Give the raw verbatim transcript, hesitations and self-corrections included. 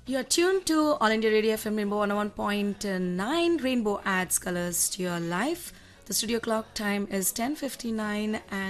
You're tuned to All India Radio F M Rainbow one oh one point nine. Rainbow adds colors to your life. The studio clock time is ten fifty-nine and